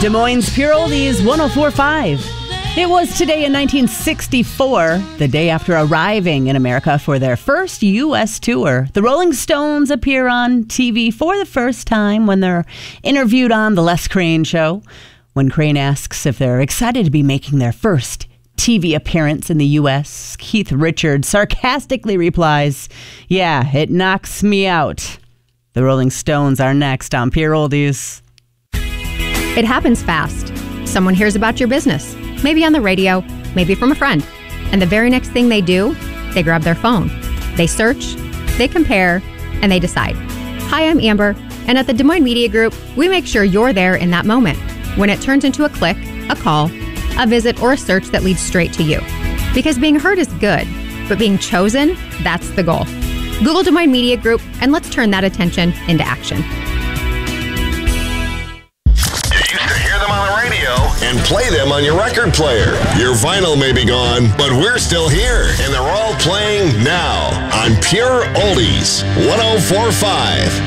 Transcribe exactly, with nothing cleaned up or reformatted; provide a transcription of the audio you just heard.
Des Moines Pure Oldies one oh four point five. It was today in nineteen sixty-four, the day after arriving in America for their first U S tour. The Rolling Stones appear on T V for the first time when they're interviewed on The Les Crane Show. When Crane asks if they're excited to be making their first T V appearance in the U S, Keith Richards sarcastically replies, "Yeah, it knocks me out." The Rolling Stones are next on Pure Oldies. It happens fast. Someone hears about your business, maybe on the radio, maybe from a friend. And the very next thing they do, they grab their phone. They search, they compare, and they decide. Hi, I'm Amber, and at the Des Moines Media Group, we make sure you're there in that moment, when it turns into a click, a call, a visit, or a search that leads straight to you. Because being heard is good, but being chosen, that's the goal. Google Des Moines Media Group, and let's turn that attention into action. And play them on your record player. Your vinyl may be gone, but we're still here, and they're all playing now on Pure Oldies one oh four point five.